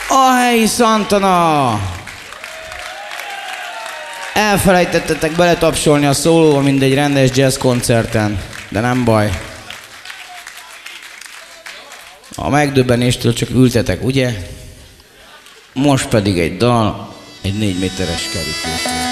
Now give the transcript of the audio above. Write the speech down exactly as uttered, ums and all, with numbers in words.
A helyi Santana! Elfelejtettetek beletapsolni a szólóba, mint egy rendes jazz koncerten, de nem baj. A megdöbbenéstől csak ültetek, ugye? Most pedig egy dal, egy négy méteres kerítés.